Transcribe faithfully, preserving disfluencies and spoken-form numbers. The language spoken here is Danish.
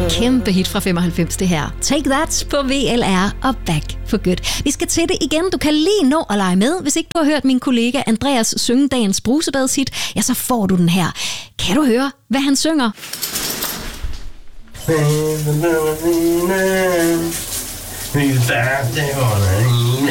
Kæmpe hit fra femoghalvfems det her. Take That på V L R og Back for Good. Vi skal til det igen. Du kan lige nå at lege med. Hvis ikke du har hørt min kollega Andreas synge dagens brusebadshit, ja, så får du den her. Kan du høre, hvad han synger? He's back there on